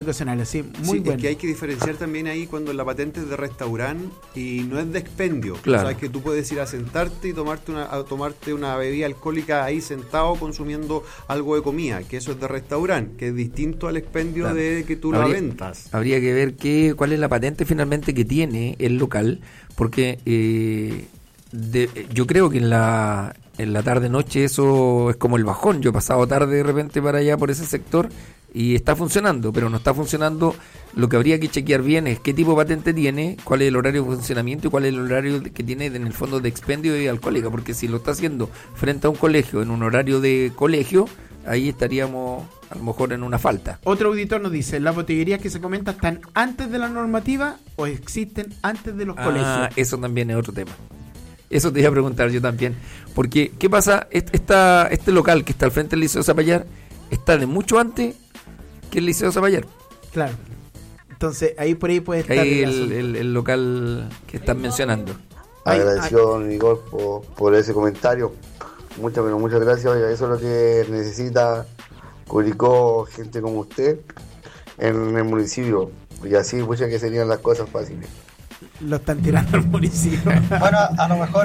ocasionales, sí, muy bueno. Es que hay que diferenciar también ahí cuando la patente es de restaurante y no es de expendio. Claro. O sea, es que tú puedes ir a sentarte y tomarte una bebida alcohólica ahí sentado consumiendo algo de comida, que eso es de restaurante, que es distinto al expendio, claro, de que tú la ventas. Habría que ver cuál es la patente finalmente que tiene el local, porque yo creo que en la tarde-noche eso es como el bajón. Yo he pasado tarde de repente para allá por ese sector y está funcionando, pero no está funcionando. Lo que habría que chequear bien es qué tipo de patente tiene, cuál es el horario de funcionamiento y cuál es el horario que tiene en el fondo de expendio de alcohólica, porque si lo está haciendo frente a un colegio, en un horario de colegio, ahí estaríamos a lo mejor en una falta. Otro auditor nos dice, ¿las botillerías que se comentan están antes de la normativa o existen antes de los colegios? Eso también es otro tema. Eso te iba a preguntar yo también, porque ¿qué pasa? Este local que está al frente del Liceo Zapallar está de mucho antes que el Liceo Zapallar. Claro. Entonces, ahí por ahí puede estar ahí el local que están mencionando. Agradecido, Igor, por ese comentario. Muchas gracias. Oiga, eso es lo que necesita Curicó, gente como usted, en el municipio. Y así, muchas que serían las cosas fáciles. Lo están tirando al municipio. Bueno, a lo mejor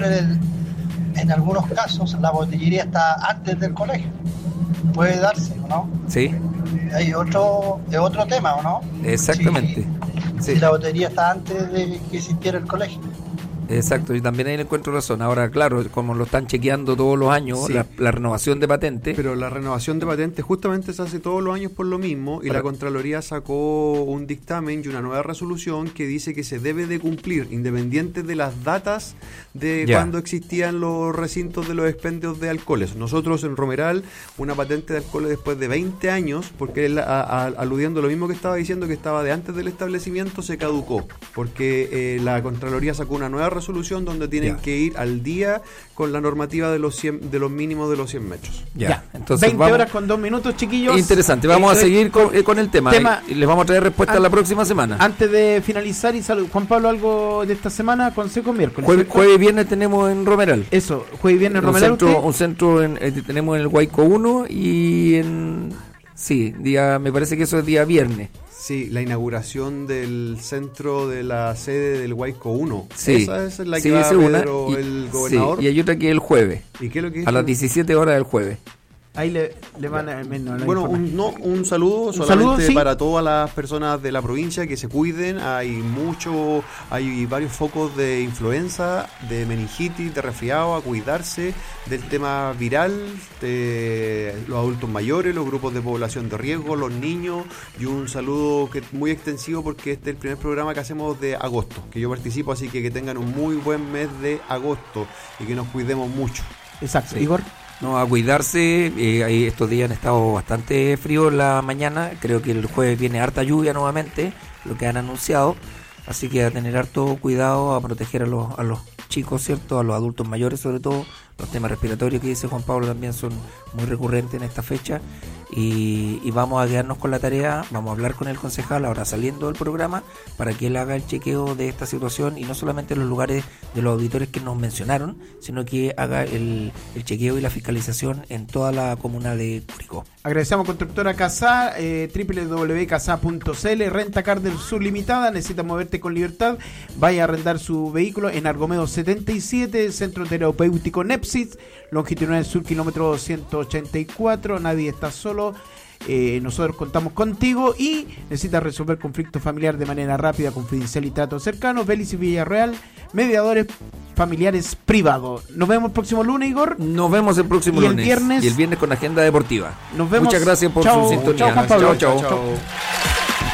en algunos casos la botillería está antes del colegio. Puede darse, ¿o no? Sí. Hay otro tema, ¿o no? Exactamente. Si la botillería está antes de que existiera el colegio. Exacto, y también ahí le encuentro razón. Ahora, claro, como lo están chequeando todos los años, sí, la renovación de patente. Pero la renovación de patente justamente se hace todos los años por lo mismo, y la Contraloría sacó un dictamen y una nueva resolución que dice que se debe de cumplir, independiente de las datas de cuando existían los recintos de los expendios de alcoholes. Nosotros en Romeral, una patente de alcoholes después de 20 años, porque él, aludiendo lo mismo que estaba diciendo, que estaba de antes del establecimiento, se caducó, porque la Contraloría sacó una nueva resolución donde tienen que ir al día con la normativa de los mínimos de los 100 metros. Entonces 20 horas con 2 minutos, chiquillos. Interesante, vamos a seguir con el tema. Y les vamos a traer respuesta la próxima semana. Antes de finalizar, y salud, Juan Pablo, algo de esta semana, consejo miércoles. Jueves y viernes tenemos en Romeral. Eso, jueves y viernes en Romeral. Un centro tenemos en el Huayco 1 y me parece que eso es día viernes. Sí, la inauguración del centro de la sede del Huayco 1. Sí. Esa es la que va Pedro, el gobernador. Sí, y hay otra que es el jueves. ¿Y qué es lo que es? A las 17 horas del jueves. Ahí le van a... un saludo solamente para todas las personas de la provincia, que se cuiden. Hay varios focos de influenza, de meningitis, de resfriado, a cuidarse del tema viral, de los adultos mayores, los grupos de población de riesgo, los niños, y un saludo muy extensivo porque este es el primer programa que hacemos de agosto, que yo participo, así que tengan un muy buen mes de agosto y que nos cuidemos mucho. Exacto, Igor. No, a cuidarse. Estos días han estado bastante fríos la mañana. Creo que el jueves viene harta lluvia nuevamente, lo que han anunciado. Así que a tener harto cuidado, a proteger a los chicos, ¿cierto? A los adultos mayores, sobre todo. Los temas respiratorios que dice Juan Pablo también son muy recurrentes en esta fecha. Y vamos a quedarnos con la tarea, vamos a hablar con el concejal ahora saliendo del programa para que él haga el chequeo de esta situación, y no solamente en los lugares de los auditores que nos mencionaron, sino que haga el chequeo y la fiscalización en toda la comuna de Curicó. Agradecemos a Constructora Casá, www.casa.cl, Rentacar del Sur Limitada. Necesita moverte con libertad, vaya a arrendar su vehículo en Argomedo 77, Centro Terapéutico Nepsis, longitudinal del sur, kilómetro 184. Nadie está solo. Nosotros contamos contigo. Y necesitas resolver conflictos familiares de manera rápida, confidencial y trato cercano. Belis y Villarreal, mediadores familiares privados. Nos vemos el próximo lunes, Igor. Nos vemos el próximo lunes. Y el viernes con agenda deportiva. Nos vemos. Muchas gracias por su sintonía. Chao, Juan Pablo. Chao.